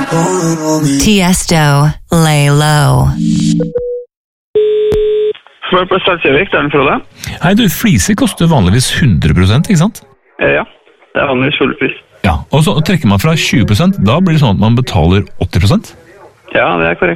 Tiesto, lay low. Spør på Salsjøvik, det den, Frode? Hei du, fliser koster vanligvis 100%, ikke sant? Ja, det vanligvis fullpris. Ja, og så trekker man fra 20%, da blir det sånn at man betaler 80%? Ja, det korrekt.